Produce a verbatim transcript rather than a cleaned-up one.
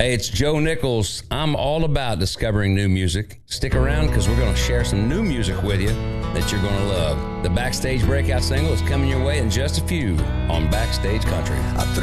Hey, it's Joe Nichols. I'm all about discovering new music. Stick around because we're going to share some new music with you that you're going to love. The Backstage Breakout single is coming your way in just a few on Backstage Country. I